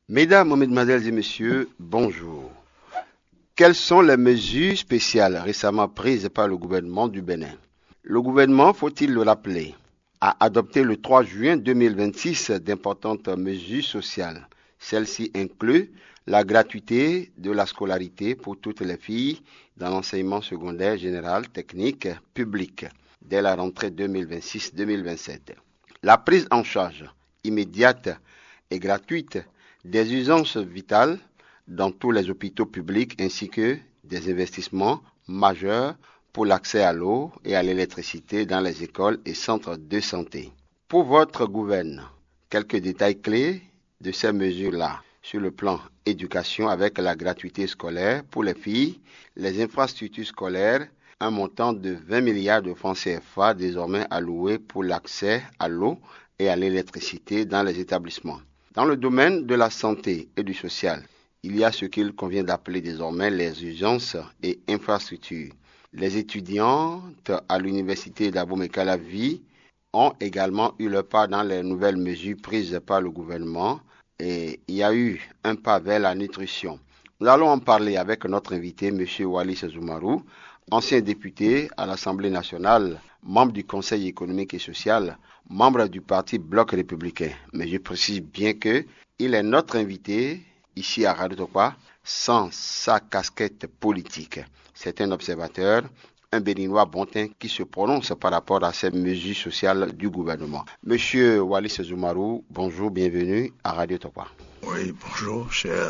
Mesdames, mesdemoiselles et messieurs, bonjour. Quelles sont les mesures spéciales récemment prises par le gouvernement du Bénin? Le gouvernement, faut-il le rappeler, a adopté le 3 juin 2026 d'importantes mesures sociales. Celles-ci incluent la gratuité de la scolarité pour toutes les filles dans l'enseignement secondaire général technique public dès la rentrée 2026-2027. La prise en charge immédiate et gratuite des urgences vitales dans tous les hôpitaux publics ainsi que des investissements majeurs pour l'accès à l'eau et à l'électricité dans les écoles et centres de santé. Pour votre gouvernement, quelques détails clés de ces mesures-là sur le plan éducation avec la gratuité scolaire pour les filles, les infrastructures scolaires, un montant de 20 milliards de francs CFA désormais alloué pour l'accès à l'eau et à l'électricité dans les établissements. Dans le domaine de la santé et du social, il y a ce qu'il convient d'appeler désormais les urgences et infrastructures. Les étudiantes à l'université d'Abomey-Calavi ont également eu leur part dans les nouvelles mesures prises par le gouvernement et il y a eu un pas vers la nutrition. Nous allons en parler avec notre invité, M. Wallis Zoumarou, ancien député à l'Assemblée nationale, membre du Conseil économique et social, membre du parti Bloc républicain. Mais je précise bien qu'il est notre invité ici à Radio Tokwa sans sa casquette politique. C'est un observateur, un Béninois bon teint qui se prononce par rapport à ces mesures sociales du gouvernement. Monsieur Wallis Zoumarou, bonjour, bienvenue à Radio Tokwa. Oui, bonjour,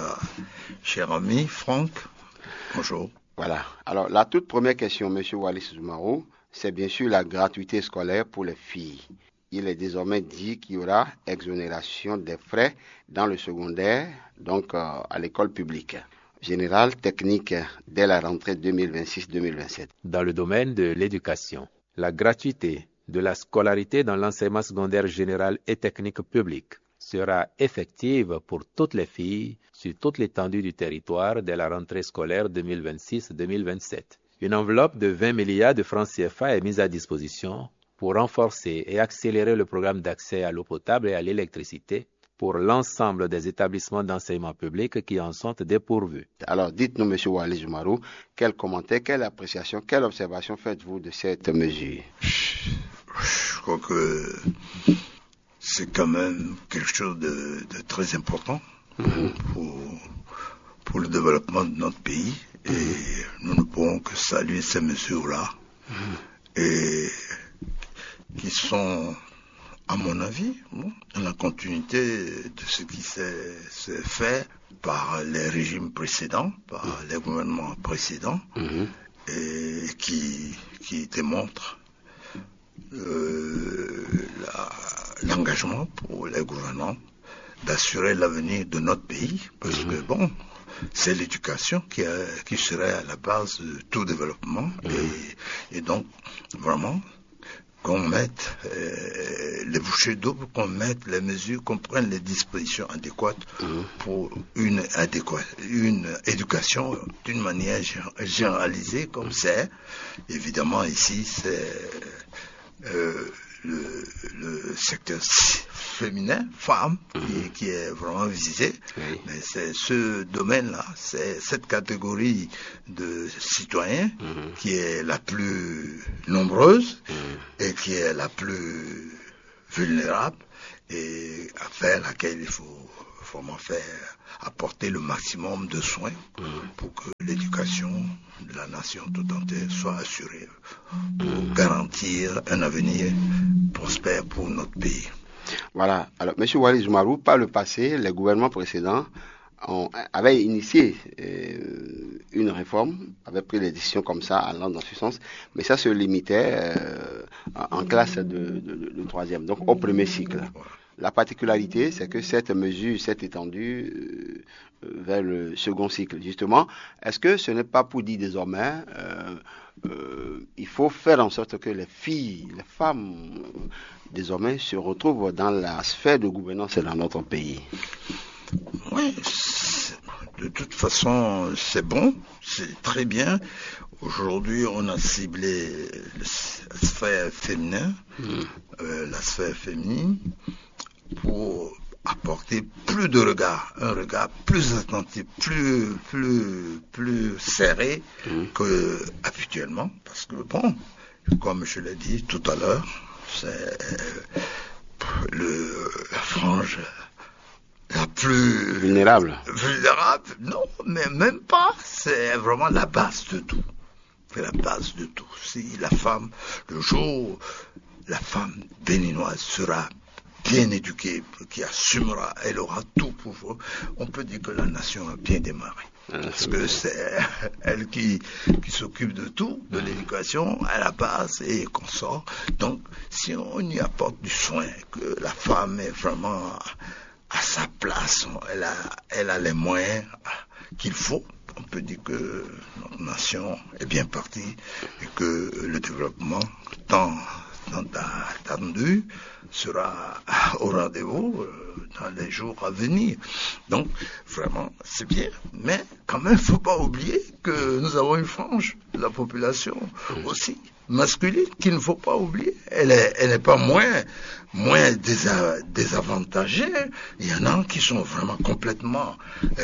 cher ami Franck. Bonjour. Voilà. Alors, la toute première question, monsieur Wallis Zoumarou, c'est bien sûr la gratuité scolaire pour les filles. Il est désormais dit qu'il y aura exonération des frais dans le secondaire, donc à l'école publique générale technique dès la rentrée 2026-2027. Dans le domaine de l'éducation, la gratuité de la scolarité dans l'enseignement secondaire général et technique public sera effective pour toutes les filles sur toute l'étendue du territoire dès la rentrée scolaire 2026-2027. Une enveloppe de 20 milliards de francs CFA est mise à disposition pour renforcer et accélérer le programme d'accès à l'eau potable et à l'électricité pour l'ensemble des établissements d'enseignement public qui en sont dépourvus. Alors, dites-nous, M. Wallis Zoumarou, quel commentaire, quelle appréciation, quelle observation faites-vous de cette mesure? Je crois que c'est quand même quelque chose de très important pour le développement de notre pays. Et nous ne pouvons que saluer ces mesures-là. Et qui sont, à mon avis, dans la continuité de ce qui s'est fait par les régimes précédents, par les gouvernements précédents, et qui démontrent l'engagement pour les gouvernants d'assurer l'avenir de notre pays, parce que c'est l'éducation qui serait à la base de tout développement, et donc vraiment qu'on mette les bouchées doubles, qu'on mette les mesures, qu'on prenne les dispositions adéquates pour une éducation d'une manière généralisée, comme c'est. Évidemment, ici, c'est le secteur féminin, femme, qui est vraiment visé. Oui. Mais c'est ce domaine-là, c'est cette catégorie de citoyens qui est la plus nombreuse et qui est la plus vulnérable et vers laquelle il faut vraiment apporter le maximum de soins pour que l'éducation de la nation tout entière soit assurée pour garantir un avenir prospère pour notre pays. Voilà. Alors, M. Wallis Zoumarou, par le passé, les gouvernements précédents avaient initié une réforme, avaient pris des décisions comme ça, allant dans ce sens, mais ça se limitait en classe de troisième, donc au premier cycle. La particularité, c'est que cette mesure s'est étendue vers le second cycle. Justement, est-ce que ce n'est pas pour dire désormais, il faut faire en sorte que les filles, les femmes, désormais se retrouvent dans la sphère de gouvernance dans notre pays? Oui, de toute façon, c'est bon, c'est très bien. Aujourd'hui, on a ciblé la sphère féminine, pour apporter plus de regard, un regard plus attentif, plus serré que habituellement, parce que bon, comme je l'ai dit tout à l'heure, c'est la frange la plus vulnérable. Non, mais même pas. C'est vraiment la base de tout. C'est la base de tout. Si la femme, le jour où la femme béninoise sera bien éduquée, qui assumera, elle aura tout pour vous, on peut dire que la nation a bien démarré. Parce que c'est elle qui s'occupe de tout, de l'éducation à la base et qu'on sort. Donc, si on y apporte du soin, que la femme est vraiment à sa place, elle a les moyens qu'il faut, on peut dire que notre nation est bien partie et que le développement tant attendu sera au rendez-vous dans les jours à venir. Donc, vraiment, c'est bien. Mais quand même, il ne faut pas oublier que nous avons une frange de la population aussi masculine qu'il ne faut pas oublier. Elle n'est pas moins désavantagée. Il y en a qui sont vraiment complètement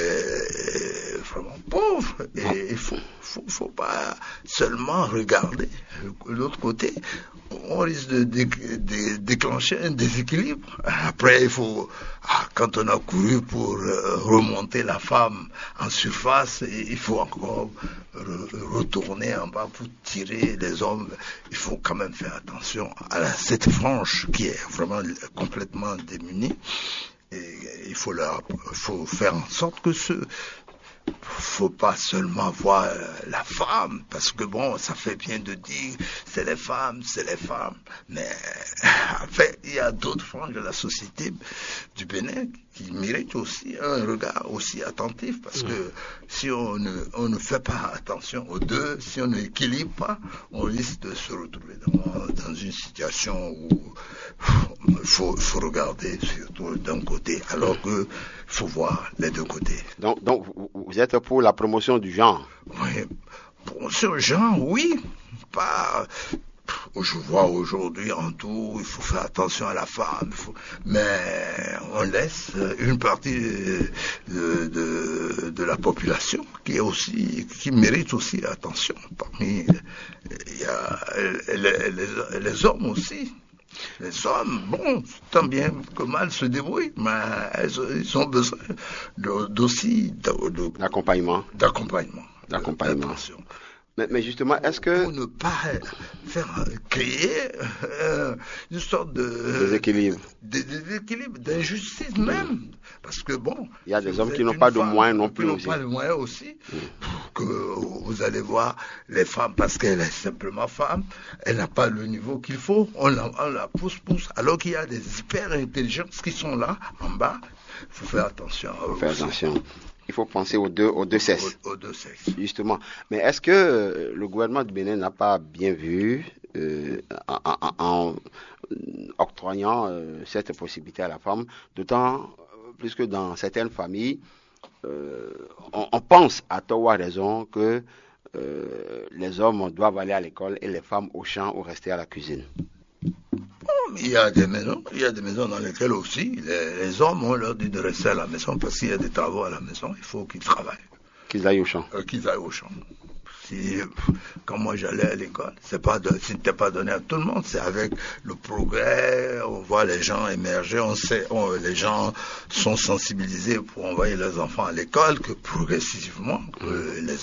vraiment pauvres. Et il faut pas seulement regarder l'autre côté. On risque de déclencher un déséquilibre. Après, quand on a couru pour remonter la femme en surface, il faut encore retourner en bas pour tirer les hommes. Il faut quand même faire attention à cette frange qui est vraiment complètement démunie. Et il faut faire en sorte que faut pas seulement voir la femme, parce que bon, ça fait bien de dire c'est les femmes, mais en fait, il y a d'autres franges de la société du Bénin qui méritent aussi un regard aussi attentif, parce que si on ne fait pas attention aux deux, si on n'équilibre pas, on risque de se retrouver dans une situation où il faut regarder surtout d'un côté, alors que faut voir les deux côtés. Donc vous êtes pour la promotion du genre? Oui, promotion du genre, oui. Pas. Je vois aujourd'hui en tout, il faut faire attention à la femme, mais on laisse une partie de la population qui mérite aussi attention. Parmi, il y a les hommes aussi. Les hommes, bon, tant bien que mal se débrouillent, mais ils ont besoin d'accompagnement. D'attention. Mais justement, est-ce que... Pour ne pas créer une sorte de... déséquilibre, d'injustice même. Parce que bon... Il y a des hommes qui n'ont pas de moyens non plus aussi. Qui n'ont pas de moyens aussi. Que vous allez voir les femmes, parce qu'elle est simplement femme, elle n'a pas le niveau qu'il faut, on la pousse. Alors qu'il y a des hyper intelligences qui sont là, en bas. Il faut faire attention. Il faut penser aux deux sexes. Aux deux sexes. Justement. Mais est-ce que le gouvernement du Bénin n'a pas bien vu en octroyant cette possibilité à la femme, d'autant plus que dans certaines familles, on pense à tort ou à raison que les hommes doivent aller à l'école et les femmes au champ ou rester à la cuisine? Il y a des maisons dans lesquelles aussi les hommes, on leur dit de rester à la maison parce qu'il y a des travaux à la maison, il faut qu'ils travaillent. Qu'ils aillent au champ. Quand moi j'allais à l'école, c'était pas donné à tout le monde, c'est avec le progrès, on voit les gens émerger, les gens sont sensibilisés pour envoyer leurs enfants à l'école, que progressivement, les